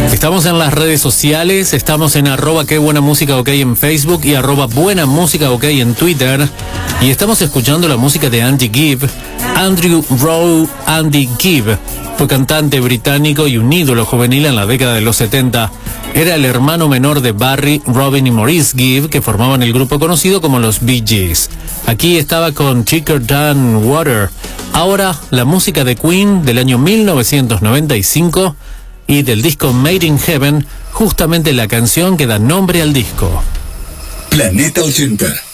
Estamos en las redes sociales, estamos en @qué buena música ok en Facebook y @buena música ok en Twitter. Y estamos escuchando la música de Andy Gibb. Andrew Rowe Andy Gibb fue cantante británico y un ídolo juvenil en la década de los 70. Era el hermano menor de Barry, Robin y Maurice Gibb, que formaban el grupo conocido como los Bee Gees. Aquí estaba con Thicker Than Water. Ahora, la música de Queen del año 1995 y del disco Made in Heaven, justamente la canción que da nombre al disco. Planeta 80.